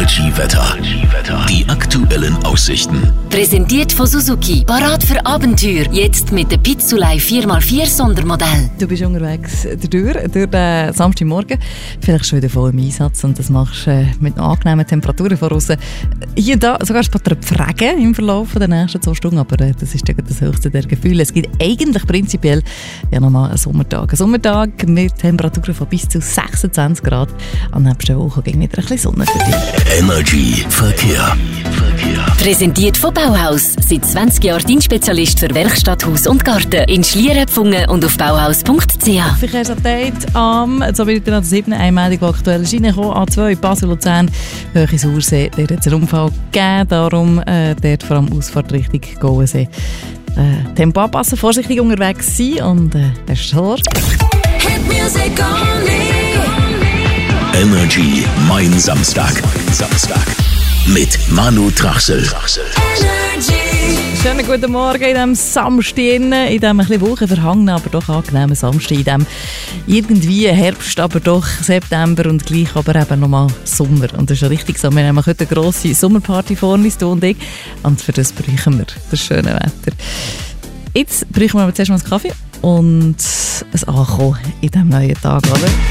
Energy Wetter. Die aktuellen Aussichten. Präsentiert von Suzuki. Parat für Abenteuer. Jetzt mit dem Pizzulei 4x4 Sondermodell. Du bist unterwegs durch den Samstagmorgen. Vielleicht schon wieder voll im Einsatz und das machst du mit angenehmen Temperaturen voraus. Hier und da sogar später Regen im Verlauf der nächsten 2 Stunden, aber das ist das höchste der Gefühle. Es gibt eigentlich prinzipiell nochmal einen Sommertag. Ein Sommertag mit Temperaturen von bis zu 26 Grad. Am nächsten Woche ging wieder ein bisschen Sonne für dich. Energy Verkehr. Präsentiert von Bauhaus. Seit 20 Jahren dein Spezialist für Werkstatt, Haus und Garten. In Schlieren, Pfungen und auf bauhaus.ch. Verkehrsupdate am 7. Einmeldung, die aktuell ist reingekommen. A2 Basel-Luzern, Höhe Sauersee. Dort hat es einen Unfall gegeben, darum dort vor allem Ausfahrt Richtung Gauensee. Tempo anpassen, vorsichtig unterwegs sein und hast du Sorge. Energy, mein Samstag. Mit Manu Trachsel. Schönen guten Morgen in diesem Samstag, in diesem ein bisschen wochenverhangenen, aber doch angenehmen Samstag, in diesem irgendwie Herbst, aber doch September und gleich aber eben nochmal Sommer. Und das ist ja richtig so, wir haben heute eine grosse Sommerparty vor uns, du und ich, und für das brauchen wir das schöne Wetter. Jetzt brauchen wir aber zuerst mal einen Kaffee und ein Ankommen in diesem neuen Tag, oder?